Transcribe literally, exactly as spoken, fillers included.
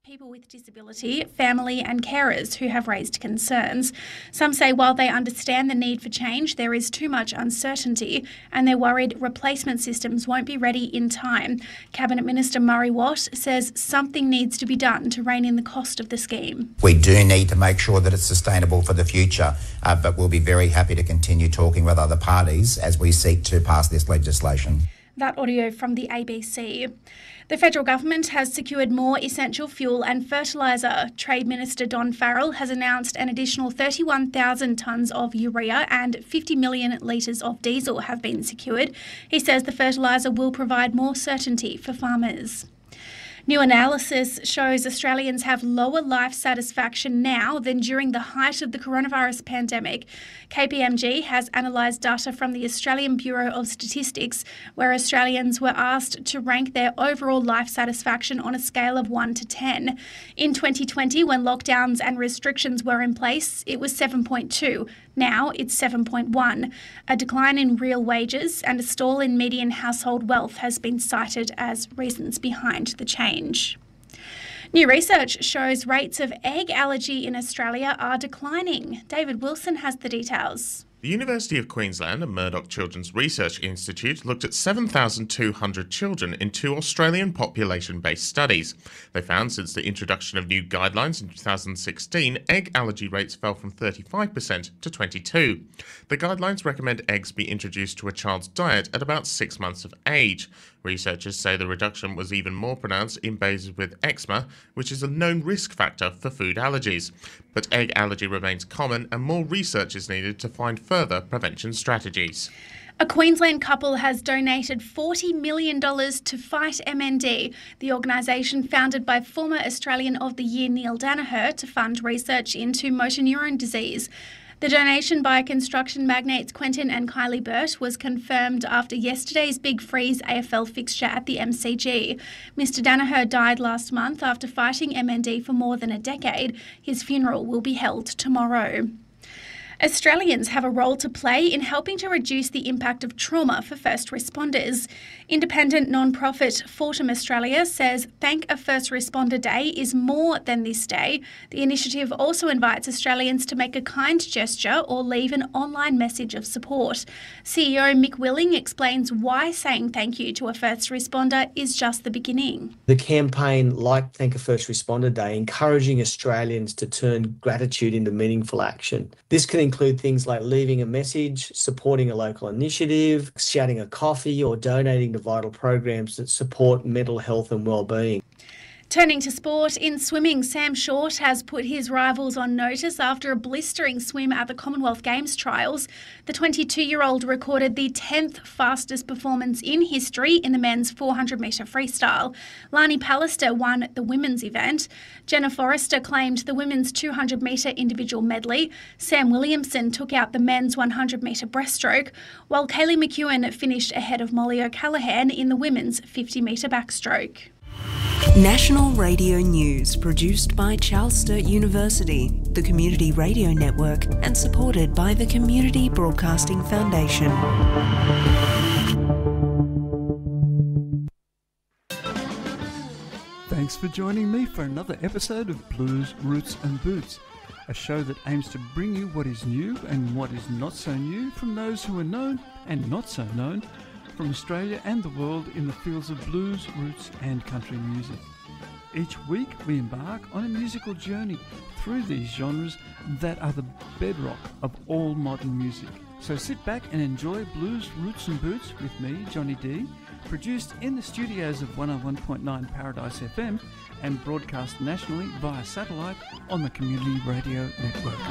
people with disability, family and carers who have raised concerns. Some say while they understand the need for change, there is too much uncertainty and they're worried replacement systems won't be ready in time. Cabinet Minister Murray Watt says something needs to be done to rein in the cost of the scheme. We do need to make sure that it's sustainable for the future, uh, but we'll be very happy to continue talking with other parties as we seek to pass this legislation. That audio from the A B C. The federal government has secured more essential fuel and fertiliser. Trade Minister Don Farrell has announced an additional thirty-one thousand tonnes of urea and fifty million litres of diesel have been secured. He says the fertiliser will provide more certainty for farmers. New analysis shows Australians have lower life satisfaction now than during the height of the coronavirus pandemic. K P M G has analysed data from the Australian Bureau of Statistics, where Australians were asked to rank their overall life satisfaction on a scale of one to ten. In twenty twenty, when lockdowns and restrictions were in place, it was seven point two. Now it's seven point one. A decline in real wages and a stall in median household wealth has been cited as reasons behind the change. New research shows rates of egg allergy in Australia are declining. David Wilson has the details. The University of Queensland and Murdoch Children's Research Institute looked at seven thousand two hundred children in two Australian population-based studies. They found since the introduction of new guidelines in two thousand sixteen, egg allergy rates fell from thirty-five percent to twenty-two percent. The guidelines recommend eggs be introduced to a child's diet at about six months of age. Researchers say the reduction was even more pronounced in babies with eczema, which is a known risk factor for food allergies. But egg allergy remains common and more research is needed to find further prevention strategies. A Queensland couple has donated forty million dollars to Fight M N D, the organisation founded by former Australian of the Year Neil Danaher to fund research into motor neurone disease. The donation by construction magnates Quentin and Kylie Burt was confirmed after yesterday's Big Freeze A F L fixture at the M C G. Mister Danaher died last month after fighting M N D for more than a decade. His funeral will be held tomorrow. Australians have a role to play in helping to reduce the impact of trauma for first responders. Independent non-profit Fortum Australia says Thank a First Responder Day is more than this day. The initiative also invites Australians to make a kind gesture or leave an online message of support. C E O Mick Willing explains why saying thank you to a first responder is just the beginning. The campaign, like Thank a First Responder Day, encouraging Australians to turn gratitude into meaningful action. This can include things like leaving a message, supporting a local initiative, shouting a coffee, or donating to vital programs that support mental health and well-being. Turning to sport, in swimming, Sam Short has put his rivals on notice after a blistering swim at the Commonwealth Games trials. The twenty-two-year-old recorded the tenth fastest performance in history in the men's four hundred metre freestyle. Lani Pallister won the women's event. Jenna Forrester claimed the women's two hundred metre individual medley. Sam Williamson took out the men's one hundred metre breaststroke, while Kaylee McEwen finished ahead of Molly O'Callaghan in the women's fifty metre backstroke. National Radio News, produced by Charles Sturt University, the Community Radio Network, and supported by the Community Broadcasting Foundation. Thanks for joining me for another episode of Blues, Roots and Boots, a show that aims to bring you what is new and what is not so new from those who are known and not so known from Australia and the world in the fields of blues, roots and country music. Each week we embark on a musical journey through these genres that are the bedrock of all modern music. So sit back and enjoy Blues, Roots and Boots with me, Johnny D, produced in the studios of one oh one point nine Paradise F M and broadcast nationally via satellite on the Community Radio Network.